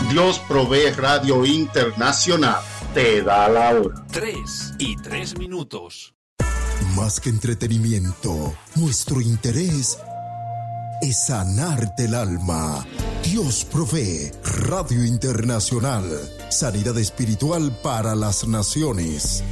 Dios Provee Radio Internacional te da la hora. 3:03. Más que entretenimiento, nuestro interés es sanarte el alma. Dios Provee Radio Internacional. Sanidad espiritual para las naciones.